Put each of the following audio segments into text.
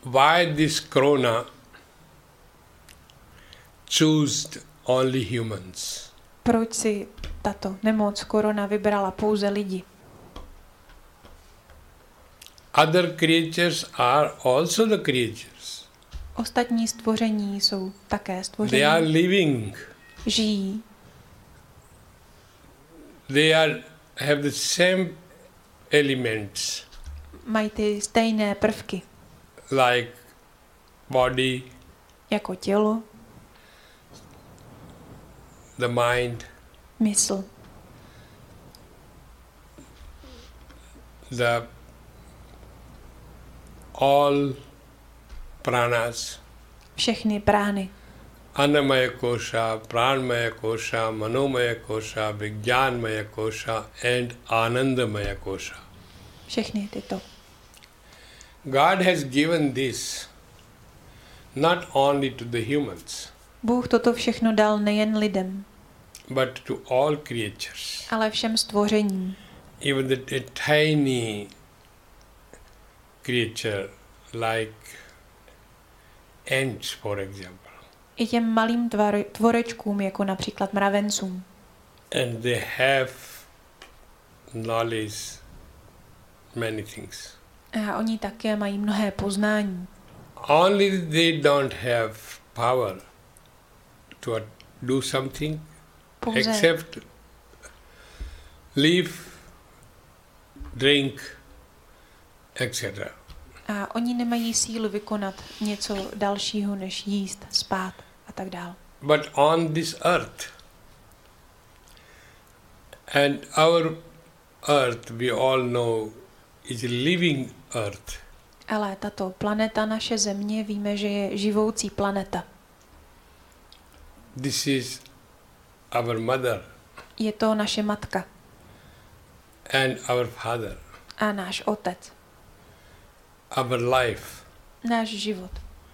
why this corona chose only humans. Proč si tato nemoc korona vybrala pouze lidi? Other creatures are also the creatures. Ostatní stvoření jsou také They are stvoření. living. Žijí. They have the same elements Mají ty stejné prvky like body, jako tělo, the mind, mysl, the all pranas, všechny prány. Annamaya kosha, Pranmaya kosha, Manomaya kosha, Vijnanmaya kosha and Anandamaya kosha. Všechny tyto. God has given this not only to the humans, Bůh toto všechno dal nejen lidem, but to all creatures. ale všem stvořením. Even the tiny creature like ants, for example. I těm malým tvorečkům, jako například mravencům. And they have knowledge, many things. A oni také mají mnohé poznání. Only they don't have power to do something Pouze, except live, drink, etc. a oni nemají sílu vykonat něco dalšího, než jíst, spát a tak dále. But on this earth, and our earth, we all know, is a living earth. Ale tato planeta, naše země, víme, že je živoucí planeta. This is our mother Je to naše matka and our father, a náš otec, our life, náš život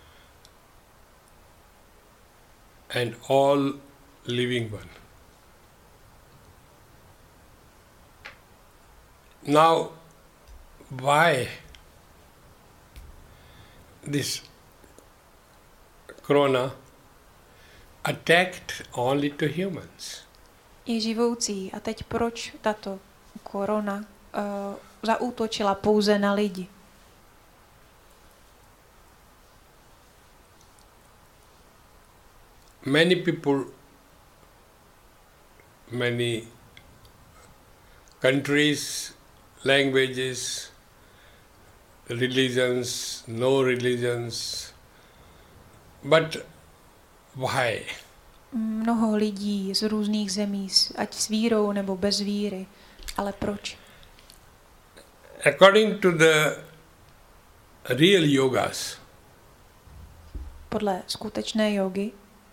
and all living one. Now, why this corona attacked only to humans? je živoucí. A teď proč tato korona zaútočila pouze na lidi? Many people, many countries, languages, religions, no religions, but why? Mnoho lidí z různých zemí, ať s vírou nebo bez víry. Ale proč? According to the real yogas, Podle skutečné jogy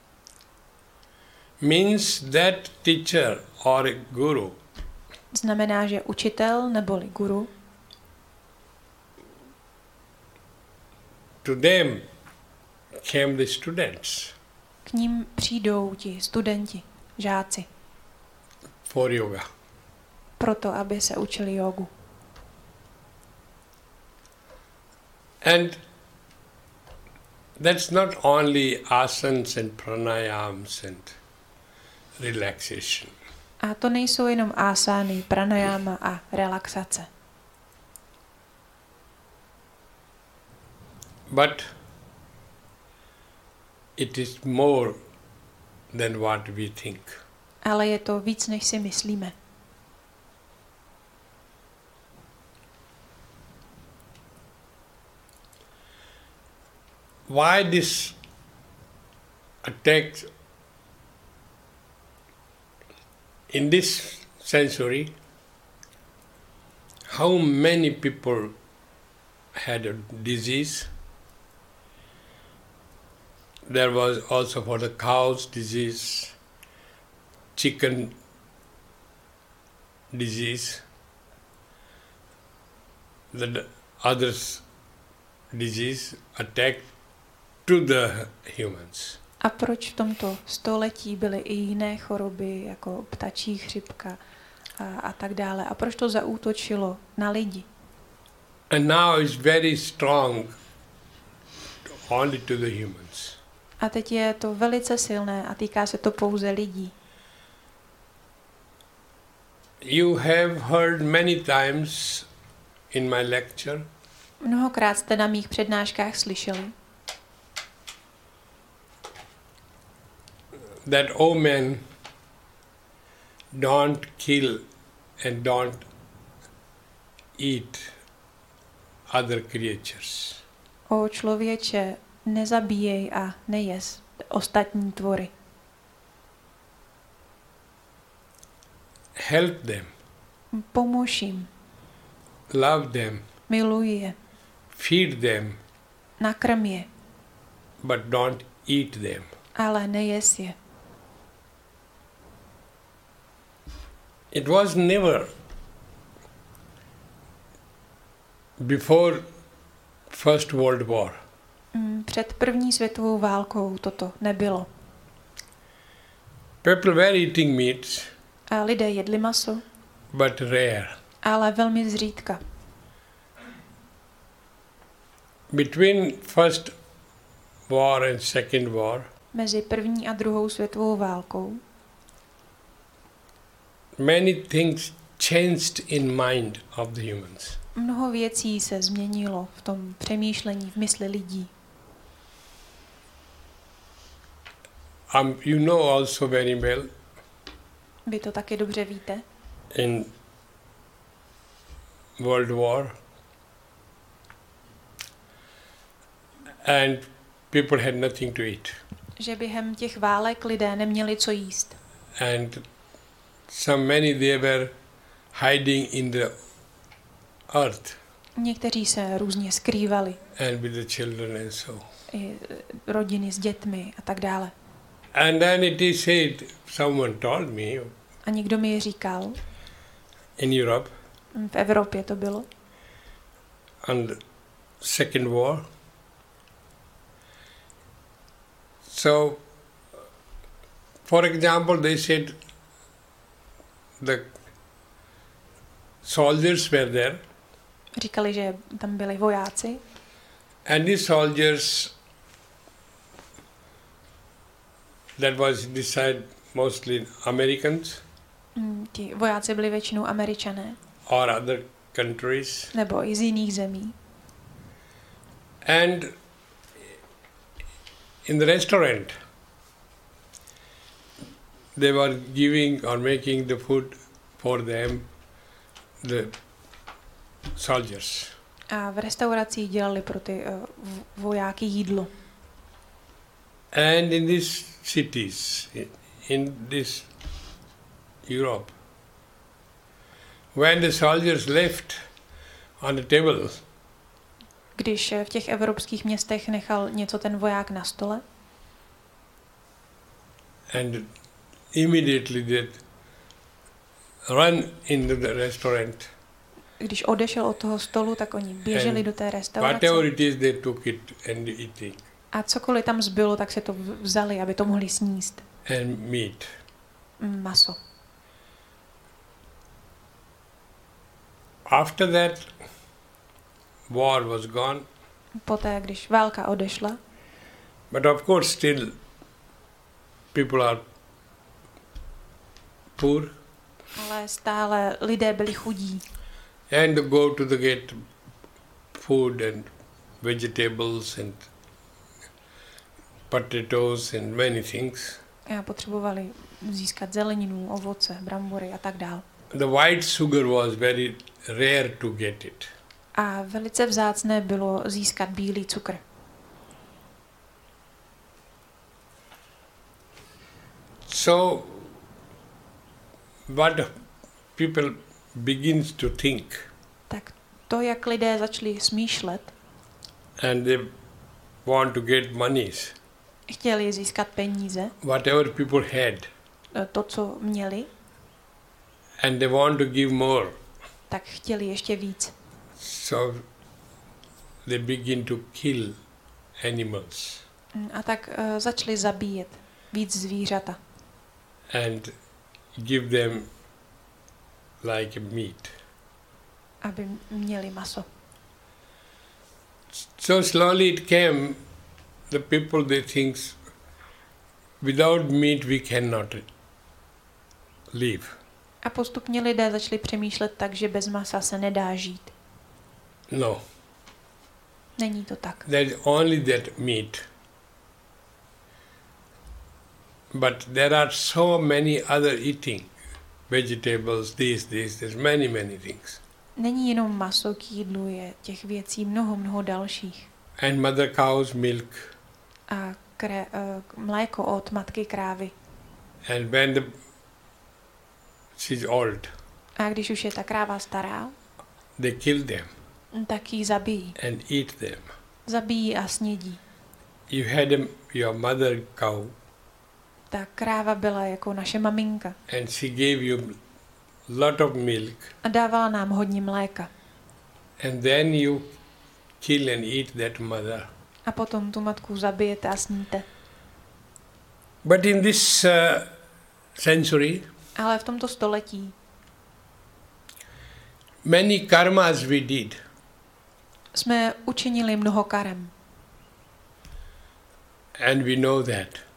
means that teacher or a guru znamená, že učitel neboli guru to them came the students k ním přijdou ti studenti, žáci, for yoga. proto, aby se učili jogu. And that's not only asanas and pranayams and relaxation. A to nejsou jenom asány, pranayama a relaxace. But it is more than what we think. Ale je to víc, než si myslíme. Why this attack in this century? How many people had a disease? There was also for the cows disease, chicken disease, the others disease attacked to the humans. A proč v tomto století byly i jiné choroby, jako ptačí chřipka a tak dále? A proč to zaútočilo na lidi? And now it's very strong only to the humans. A teď je to velice silné a týká se to pouze lidí. You have heard many times in my lecture Mnohokrát jste na mých přednáškách slyšeli, that oh man, don't kill and don't eat other creatures. o člověče, nezabíjej a nejez ostatní tvory. Help them, Pomůž jim, love them, miluj je, feed them, nakrm je, but don't eat them. ale nejez je. It was never before First World War. Před první světovou válkou toto nebylo. People were eating meats, A lidé jedli maso, but rare. ale velmi zřídka. Between First War and Second War, Mezi první a druhou světovou válkou many things changed in mind of the humans. mnoho věcí se změnilo v tom přemýšlení, v mysli lidí. You know also very well Vy to taky dobře víte. in World War, and people had nothing to eat, Že během těch válek lidé neměli co jíst. and many they were hiding in the earth Někteří se různě skrývali, and with the children and so. i rodiny s dětmi a tak dále. And then it is said, someone told me A někdo mi říkal, in Europe, v Evropě to bylo, on the Second War. So, for example, they said the soldiers were there, říkali, že tam byli vojáci and these soldiers, that was decided mostly Americans Ti vojáci byli většinou Američané, or other countries, nebo i z jiných zemí. and in the restaurant they were giving or making the food for them, the soldiers. A v restauracích dělali pro ty vojáky jídlo. And in these cities, in this Europe, when the soldiers left on the table, Když v těch evropských městech nechal něco ten voják na stole, and immediately they run into the restaurant, když odešel od toho stolu, tak oni běželi and do té restaurace whatever it is, they took it and eating, a cokoliv tam zbylo, tak se to vzali, aby to mohli sníst. and meat. Maso. After that, war was gone, Poté, když válka odešla, but of course still people are poor ale stále lidé byli chudí and go to the get food and vegetables and potatoes and many things. a potřebovali získat zeleninu, ovoce, brambory a tak dál. The white sugar was very rare to get it. A velice vzácné bylo získat bílý cukr. So what people begins to think, Tak to, jak lidé začali smýšlet, and they want to get monies, chtěli získat peníze, whatever people had, to, co měli, and they want to give more. tak chtěli ještě víc. So they begin to kill animals A tak začali zabíjet víc zvířata and give them like meat. aby měli maso. So slowly it came the people they think without meat we cannot live. A postupně lidé začali přemýšlet tak, že bez masa se nedá žít. No, Není to tak. there is only that meat. But there are so many other eating, vegetables, this, there's many things. Není jenom maso k jídlu, je těch věcí mnoho dalších. And mother cow's milk. A mléko od matky krávy. And when she's old, A když už je ta kráva stará, they kill them tak ji zabijí. and eat them. Zabijí a snědí. You had your mother cow Ta kráva byla jako naše maminka and she gave you lot of milk a dávala nám hodně mléka. and then you kill and eat that mother. A potom tu matku zabijete a sníte. But in this century, Ale v tomto století many karmas we did. jsme učinili mnoho karem. And we know that.